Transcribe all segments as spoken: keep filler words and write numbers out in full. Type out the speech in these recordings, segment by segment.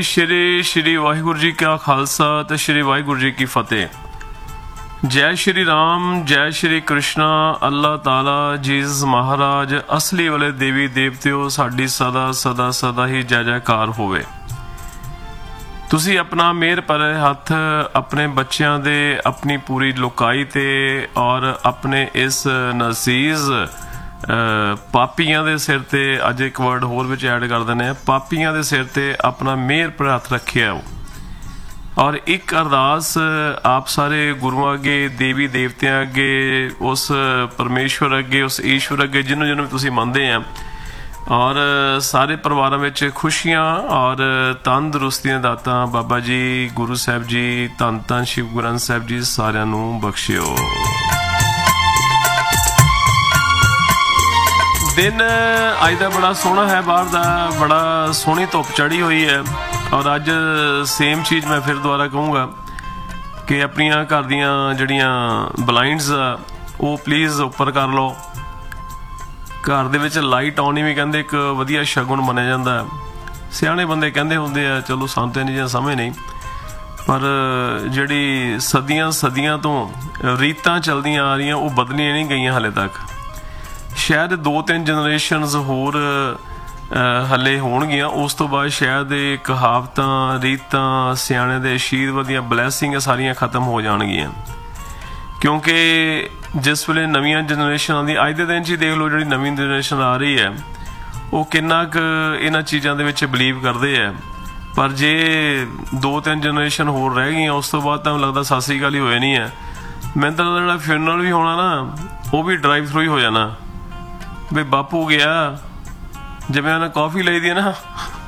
श्री श्री वाहिगुरु जी का खालसा ते श्री वाहिगुरु जी की फतेह। जय श्री राम, जय श्री कृष्णा। अल्लाह ताला जीसस महाराज असली वाले देवी देवतेओ साडी सदा सदा सदा ही जय जयकार होवे। तुसी अपना मेहर भरे हथ अपने बच्चों दे, अपनी पूरी लोकाई ते और अपने इस नसीज पापियां दे सिर ते अज एक वर्ड होर विच ऐड कर देने, पापियां दे सिर ते अपना मेहर भरे हथ रखे हो। और एक अरदास आप सारे गुरुआं अगे, देवी देवतियां अगे, उस परमेश्वर अगे, उस ईश्वर अगे जिन्हों जिन्हों तुसी मनदे हैं, और सारे परिवारों में खुशियां और तंदुरुस्तियां दाता बाबा जी गुरु साहब जी धन धन शिव गुरु ग्रंथ साहब जी सारियां नूं बख्शिओ। दिन अज का बड़ा सोहना है, बाहर का बड़ा सोहनी धुप चढ़ी हुई है। और अज सेम चीज़ मैं फिर दोबारा कहूँगा कि अपनिया घर दियां जड़ियां ब्लाइंड्स वो प्लीज़ उपर कर लो। घर दे विच लाइट आउणी भी कहंदे एक वधिया शगुन मनिया जांदा है। सियाणे बंदे कहंदे हुंदे आ, चलो सानूं तां इन्नी समझ नहीं, पर जिहड़ी सदियां सदियां तो रीतां चलदियां आ रही वो बदलियां नहीं गईयां हाले तक। शायद दो तीन जनरेशनस होर हले होणगियां, उस तो बाद शायद कहावतां रीतां सियाणे दे आशीर्वाद दियां ब्लैसिंग सारियां खत्म हो जाणगियां। क्योंकि जिस वेले नवीं जनरेशन आती, अज के दिन च देख लो जी नवीं जनरेशन आ रही है वो किन्ना क इन्हां चीज़ों के विच बिलीव करते हैं। पर जे दो तीन जनरेशन होर रह गई उस तो बाद तो लगता सत श्री अकाल ही होए नहीं है। मैंने तो लगता फ्यूनरल भी होना ना वो भी ड्राइव थ्रू ही हो जाना। भी बापू गया जिवें उन्हें कॉफ़ी ली दी ना,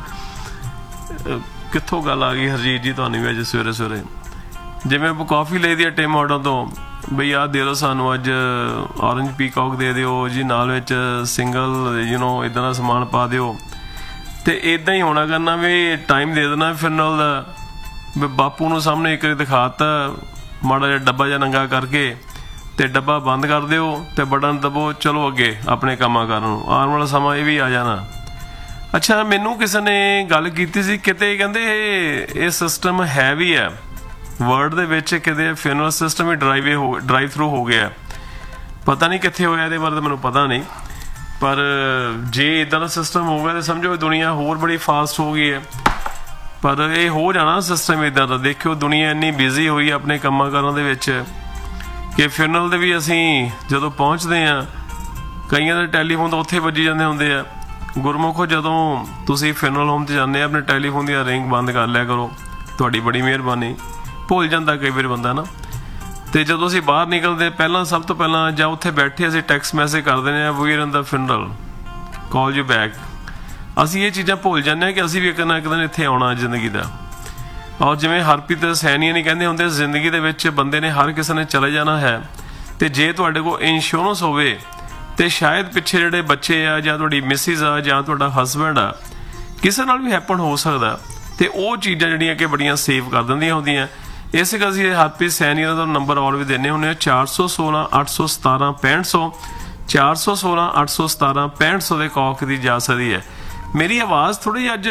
कित्थों गल आ गई हरजीत जी तुहानूं भी अज सवेरे सवेरे, जिवें कॉफ़ी ली दी टिम ऑर्डर तो बई आ दे दो सानू अज ऑरेंज पीकॉक दे दिओ जी, नाल विच सिंगल यू नो इदां दा समान पा दिओ। तो इदां ही होना करना भी टाइम दे देना फिरनल दा, भी बापू नूं सामने एक दिखाता माड़ा जिहा डब्बा जिहा नंगा करके ते डब्बा बंद कर दिओ ते बटन दबो, चलो अगे अपने कामां करन। आउण वाला समा ये भी आ जाना। अच्छा, मैनू किसी ने गल कीती सी किते कहंदे ये सिस्टम है भी है वर्ल्ड दे विच, किते फ्यूनरल सिस्टम ही ड्राइव हो ड्राइव थ्रू हो गया। पता नहीं कित्थे होया, इहदे बारे मैनूं पता नहीं, पर जे इदां दा सिस्टम हो गया तो समझो दुनिया होर बड़ी फास्ट हो गई है। पर यह हो जाना सिस्टम इदां दा। देखियो दुनिया इन्नी बिजी हुई अपने कामां कारां दे विच कि फ्यूनरल दे भी असीं जदों पहुँचते हैं कईयां दे टैलीफोन तो उत्थे वजी जांदे हुंदे आ। गुरमुखो जदों तुसीं फ्यूनरल होम ते जांदे अपने टैलीफोन दी रिंग बंद कर लिया करो, तुहाडी बड़ी मेहरबानी। भुल जाता कई बार बंदा ना। तो जदों असीं बाहर निकलते पहला सब तो पहला जां उत्थे बैठे असीं टैक्सट मैसेज कर देने we are in the funeral, call you back. असीं ये चीज़ां भुल जाने कि असीं भी एक ना एक दिन इत्थे आउणा जिंदगी दा। और जिवें हरप्रीत सैनिया नहीं कहते होंगे जिंदगी दे विच बंदे ने हर किसी ने चले जाना है। तो जे तुहाडे कोल इंश्योरेंस होवे तो शायद पिछे जिहड़े बच्चे आ जां तुहाडी मिसिज आ जां तुहाडा हसबैंड आ किसी नाल भी हैपन हो सकदा। तो वो चीज़ां जिहड़ियां कि बड़ियां सेव कर दिंदियां हुंदियां। इस करके हरप्रीत सैनिया का नंबर और भी देने होंगे चार सौ सोलह अठ सौ सतारा पैंठ सौ चार सौ सोलह अठ सौ सतारा पैंठ सौ के कॉक दी जा सकती है। मेरी आवाज़ थोड़ी अज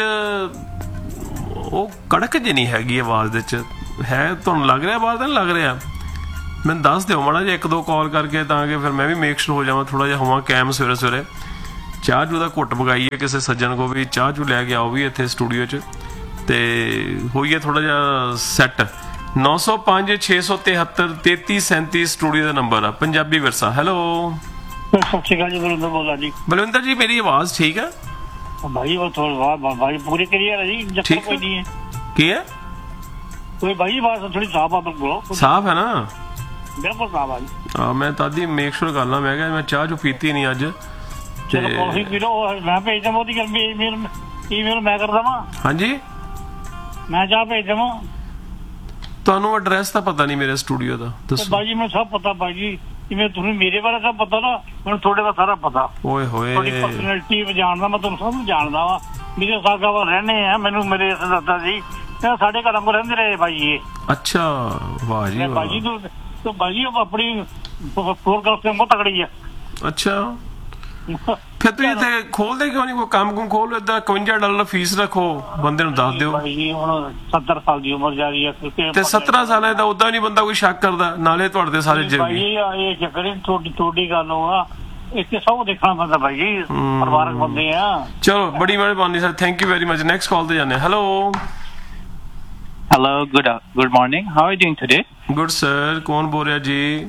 वो कड़क जी नहीं हैगी आवाज़ दे च है, तुहानूं लग रहा बाहर तो नहीं लग रहा? मैं दस दिओ माड़ा जिहा एक दो कॉल करके ताकि फिर मैं भी मेक श्योर हो जावां, थोड़ा जिहा होवां कैम सवेरे सवेरे। चाह चू का घुट पकाइए किसी सज्जन को भी, चाह चू लैके आओ भी इत्थे स्टूडियो च ते होइए थोड़ा जिहा सैट। नौ सौ पाँच छे सौ तिहत्तर तेती सैंती स्टूडियो का नंबर है। पंजाबी विरसा। हेलो सत श्री अकाल जी, बलविंदर बोल रहा जी। बलविंदर जी मेरी आवाज़ ठीक है भाई? वो थोड़ा भाई पूरी क्लियर है जी, जब कोई नहीं है। की है कोई भाई बात थोड़ी साफ आप बोलो। साफ है ना? बिल्कुल साफ है। हाँ मैं तादी मेक श्योर कर ला, मैं क्या मैं चाह चू पीती नहीं अज। चलो कॉफी पी लो, मैं भेज दूँ ओदी ईमेल ईमेल मैं कर देवां। हाँ जी मैं चाह भेज देवां। तुहानूं एड्रैस तो पता नहीं मेरे स्टूडियो का? दसो भाई जी मैं सब पता भाई जी, जिवें तुसीं मेरे बारे सब पता ना, मैनूं थोड़े दा सारा पता। ओए होए थोड़ी पर्सनैलिटी जानदा मैं, तुहानूं सब जानदा वा। मेरे सागा वा रहने हैं, मैनूं मेरे इस दादा जी साढ़े घर को रहंदे रहे भाई ये। अच्छा वाह जी वाह। भाई जी तो, तो भाई जी अपनी प्रोग्राम से बहुत तगड़ी है। अच्छा ਫਿਰ ਤੁਸੀਂ ਇੱਥੇ ਖੋਲਦੇ ਕਿਉਂ ਨਹੀਂ ਕੋਈ ਕੰਮ ਕੁਮ ਖੋਲ ਏਦਾਂ ਇਕਵੰਜਾ ਡਾਲਰ ਫੀਸ ਰੱਖੋ ਬੰਦੇ ਨੂੰ ਦੱਸ ਦਿਓ ਭਾਈ ਜੀ ਹੁਣ ਸੱਤਰ ਸਾਲ ਦੀ ਉਮਰ ਜਾ ਰਹੀ ਹੈ ਤੇ ਸੱਤਰਾਂ ਸਾਲਾਂ ਦਾ ਉਦਾਂ ਨਹੀਂ ਬੰਦਾ ਕੋਈ ਸ਼ੱਕ ਕਰਦਾ ਨਾਲੇ ਤੁਹਾਡੇ ਤੇ ਸਾਰੇ ਭਾਈ ਜਰੂਰੀ ਜੀ ਇਹ ਚੱਕਰ ਹੀ ਤੁਹਾਡੀ ਤੁਹਾਡੀ ਗੱਲ ਹੋਆ ਇੱਥੇ ਸਭ ਦੇਖਣਾ ਪੈਂਦਾ ਭਾਈ ਜੀ ਪਰਿਵਾਰਕ ਬੰਦੇ ਆ ਚਲੋ ਬੜੀ ਮਿਹਰਬਾਨੀ sir thank you very much next call ਤੇ ਜਾਂਦੇ hello Hello, good uh, good morning. How are you doing today? Good sir ਕੌਣ ਬੋਲ ਰਿਹਾ ਜੀ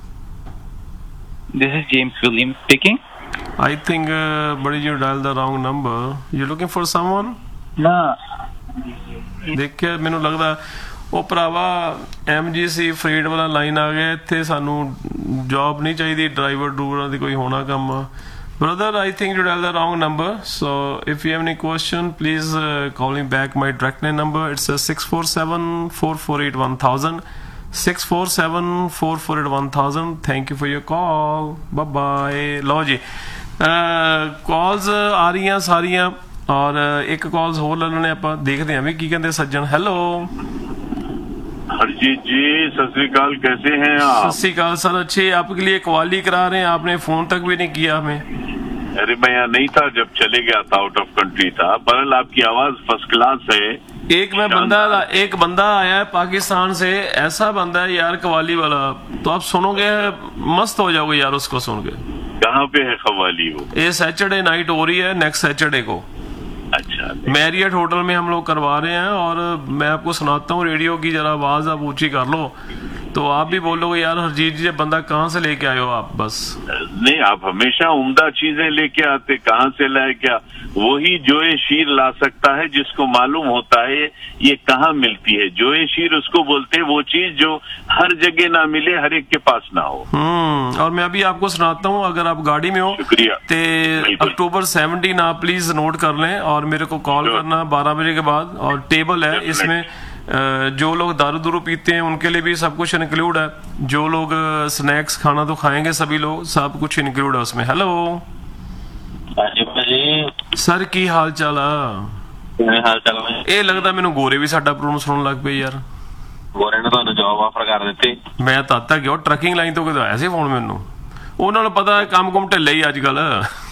This is James Williams speaking. I think uh, buddy you dialed the wrong number. You looking for someone? No. ਦੇਖਿਆ ਮੈਨੂੰ ਲੱਗਦਾ ਉਹ ਭਰਾਵਾ M G ਸੀ ਫਰੀਡ ਵਾਲਾ ਲਾਈਨ ਆ ਗਿਆ ਇੱਥੇ ਸਾਨੂੰ ਜੌਬ ਨਹੀਂ ਚਾਹੀਦੀ ਡਰਾਈਵਰ ਡੂਵਰਾਂ ਦੀ ਕੋਈ ਹੋਣਾ ਕੰਮ brother I think you dialed the wrong number so if you have any question please uh, call me back my direct line number it's a six four seven four four eight one thousand six four seven four four eight one thousand thank you for your call bye bye ਲਓ ਜੀ ਕਾਲਸ ਆ ਰਹੀਆਂ ਸਾਰੀਆਂ ਔਰ ਇੱਕ ਕਾਲਸ ਹੋਰ ਲੈ ਲੈਣੇ ਆਪਾਂ ਦੇਖਦੇ ਆਂ ਵੀ ਕੀ ਕਹਿੰਦੇ ਸੱਜਣ ਹੈਲੋ हरजीत जी सत श्री अकाल कैसे हैं आप सत श्री अकाल सर अच्छे आपके लिए कवाली करा रहे हैं आपने फोन तक भी नहीं किया हमें अरे मैं यहाँ नहीं था जब चले गया था आउट ऑफ कंट्री था बहरहाल आपकी आवाज फर्स्ट क्लास है एक मैं बंदा एक बंदा आया है पाकिस्तान से ऐसा बंदा है यार कवाली वाला तो आप सुनोगे मस्त हो जाओगे यार उसको सुन के कहाँ पे है कवाली वो ये सैटरडे नाइट हो रही है नेक्स्ट सैटरडे को अच्छा मैरियट होटल में हम लोग करवा रहे हैं और मैं आपको सुनाता हूँ रेडियो की जरा आवाज आप ऊंची कर लो तो आप भी बोलोगे यार हरजीत जी बंदा कहाँ से लेके आए हो आप बस नहीं आप हमेशा उम्दा चीजें लेके आते कहाँ से लाए क्या वही जोए शीर ला सकता है जिसको मालूम होता है ये कहाँ मिलती है जोए शीर उसको बोलते हैं वो चीज जो हर जगह ना मिले हर एक के पास ना हो हम्म और मैं अभी आपको सुनाता हूँ अगर आप गाड़ी में हो शुक्रिया ते अक्टूबर सेवनटीन आप प्लीज नोट कर लें और मेरे को कॉल करना बारह बजे के बाद और टेबल है इसमें जो लोग दारू दूरू पीते हैं उनके लिए भी सब कुछ इंक्लूड है जो लोग स्नैक्स खाना तो खाएंगे सभी लोग सब कुछ इंक्लूड है उसमें हेलो सर की हाल चाल ਇਹ ਲੱਗਦਾ ਮੈਨੂੰ ਗੋਰੇ ਵੀ ਸਾਡਾ ਪ੍ਰੋਗਰਾਮ ਸੁਣਨ ਲੱਗ ਪਏ ਯਾਰ ਗੋਰੇ ਨੇ ਤੁਹਾਨੂੰ ਜੌਬ ਆਫਰ ਕਰ ਦਿੱਤੀ ਮੈਂ ਤਾਂ ਤੱਕ ਗਿਆ ਟਰੱਕਿੰਗ ਲਾਈਨ ਤੋਂ ਕਿਦੋਂ ਆਇਆ ਸੀ ਫੋਨ ਮੈਨੂੰ ਉਹਨਾਂ ਨੂੰ ਪਤਾ ਕੰਮ ਕੁਮ ਢਿੱਲੇ ਹੀ ਅੱਜ ਕੱਲ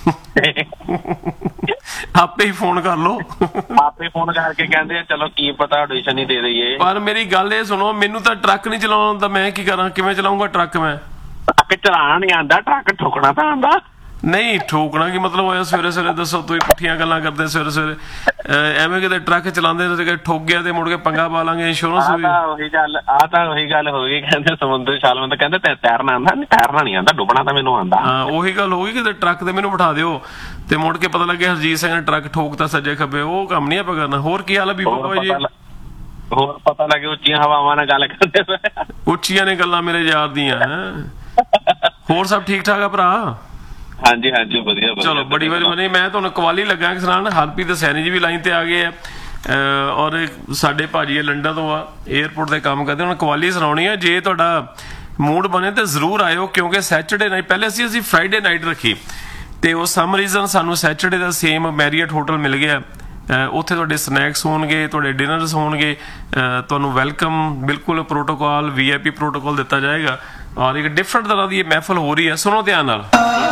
ਆਪੇ ਹੀ ਫੋਨ ਕਰ ਲੋ ਆਪੇ ਫੋਨ ਕਰਕੇ ਕਹਿੰਦੇ ਆ ਚਲੋ ਕੀ ਪਤਾ ਆਡੀਸ਼ਨ ਹੀ ਦੇ ਦਈਏ ਪਰ ਮੇਰੀ ਗੱਲ ਇਹ ਸੁਣੋ ਮੈਨੂੰ ਤਾਂ ਟਰੱਕ ਨਹੀਂ ਚਲਾਉਣਾ ਆਉਂਦਾ ਮੈਂ ਕੀ ਕਰਾਂ ਕਿਵੇਂ ਚਲਾਉਂਗਾ ਟਰੱਕ ਮੈਂ ਟਰੱਕ ਚਲਾਉਣਾ ਨਹੀਂ ਆਉਂਦਾ ਟਰੱਕ ਠੋਕਣਾ ਤਾਂ ਆਉਂਦਾ ਨਹੀਂ ਠੋਕਣਾ ਕੀ ਮਤਲਬ ਹੋਇਆ ਸਵੇਰੇ ਸਵੇਰੇ ਦੱਸੋ ਤੁਸੀਂ ਪੁੱਠੀਆਂ ਗੱਲਾਂ ਕਰਦੇ ਸਵੇਰੇ ਸਵੇਰੇ ਐਵੇਂ ਕਿਤੇ ਟਰੱਕ ਚਲਾਉਂਦੇ ਤੇ ਠੋਕ ਗਿਆ ਤੇ ਮੁੜ ਕੇ ਪੰਗਾ ਪਾ ਲਾਂਗੇ ਇੰਸ਼ੋਰੈਂਸ ਵੀ ਉਹੀ ਗੱਲ ਆ ਤਾਂ ਉਹੀ ਗੱਲ ਹੋ ਗਈ ਕਹਿੰਦੇ ਸਮੁੰਦਰ ਛਾਲ ਮੈਂ ਕਹਿੰਦੇ ਤੇ ਤੈਰਨਾ ਆਉਂਦਾ ਨਹੀਂ ਤੈਰਨਾ ਨਹੀਂ ਆਉਂਦਾ ਡੁੱਬਣਾ ਤਾਂ ਮੈਨੂੰ ਆਉਂਦਾ ਹਾਂ ਉਹੀ ਗੱਲ ਹੋ ਗਈ ਕਿਤੇ ਟਰੱਕ ਤੇ ਮੈਨੂੰ ਬਿਠਾ ਦਿਓ ਤੇ ਮੁੜ ਕੇ ਪਤਾ ਲੱਗੇ ਹਰਜੀਤ ਸਿੰਘ ਨੇ ਟਰੱਕ ਠੋਕਤਾ ਸੱਜੇ ਖੱਬੇ ਉਹ ਕੰਮ ਨਹੀਂ ਆਪਾਂ ਕਰਨਾ ਹੋਰ ਕੀ ਹਾਲ ਹੈ ਬੀਬਾ ਬਾਬਾ ਜੀ ਹੋਰ ਪਤਾ ਲੱਗੇ ਉੱਚੀਆਂ ਹਵਾਵਾਂ ਨਾਲ ਗੱਲ ਕਰਦੇ ਪਏ ਉੱਚੀਆਂ ਨੇ ਗੱਲਾਂ ਮੇਰੇ ਯਾਰ ਦੀਆਂ ਹੋਰ ਸਭ ਠੀਕ ਠਾਕ ਆ ਭਰਾ ਹਾਂਜੀ ਹਾਂਜੀ ਵਧੀਆ ਚਲੋ ਬੜੀ ਵਾਰੀ ਬਣੀ ਮੈਂ ਤੁਹਾਨੂੰ ਕਵਾਲੀ ਲੱਗਾ ਸੁਣਾਉਣ ਹਰਪ੍ਰੀਤ ਸੈਣੀ ਜੀ ਵੀ ਲਾਈਨ ਤੇ ਆ ਗਏ ਆ ਔਰ ਸਾਡੇ ਭਾਜੀ ਲੰਡਨ ਤੋਂ ਆ 에어ਪੋਰਟ ਤੇ ਕੰਮ ਕਰਦੇ ਉਹਨਾਂ ਕਵਾਲੀ ਸੁਣਾਉਣੀ ਆ ਜੇ ਤੁਹਾਡਾ ਮੂਡ ਬਣੇ ਤਾਂ ਜ਼ਰੂਰ ਆਇਓ ਕਿਉਂਕਿ ਸੈਚਰਡੇ ਨਾਈਟ ਪਹਿਲੇ ਅਸੀਂ ਅਸੀਂ ਫਰਾਈਡੇ ਨਾਈਟ ਰੱਖੀ ਤੇ ਉਹ ਸਮ ਰੀਜ਼ਨ ਸਾਨੂੰ ਸੈਚਰਡੇ ਦਾ ਸੇਮ ਮੈਰੀਅਟ ਹੋਟਲ ਮਿਲ ਗਿਆ ਉੱਥੇ ਤੁਹਾਡੇ ਸਨੈਕਸ ਹੋਣਗੇ ਤੁਹਾਡੇ ਡਿਨਰਸ ਹੋਣਗੇ ਤੁਹਾਨੂੰ ਵੈਲਕਮ ਬਿਲਕੁਲ ਪ੍ਰੋਟੋਕਾਲ ਵੀ ਆਈ ਪੀ ਪ੍ਰੋਟੋਕਾਲ ਦਿੱਤਾ ਜਾਏਗਾ ਔਰ ਇੱਕ ਡਿਫਰੈਂਟ ਤਰ੍ਹਾਂ ਦੀ ਇਹ ਮਹਿਫਲ ਹੋ ਰਹੀ ਹੈ ਸੁਣੋ ਧਿਆਨ ਨਾਲ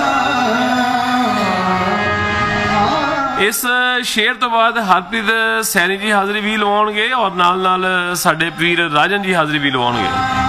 ਇਸ ਸ਼ੇਰ ਤੋਂ ਬਾਅਦ ਹਰਪ੍ਰੀਤ ਸੈਣੀ ਜੀ ਹਾਜ਼ਰੀ ਵੀ ਲਵਾਉਣਗੇ ਔਰ ਨਾਲ ਨਾਲ ਸਾਡੇ ਵੀਰ ਰਾਜਨ ਜੀ ਹਾਜ਼ਰੀ ਵੀ ਲਵਾਉਣਗੇ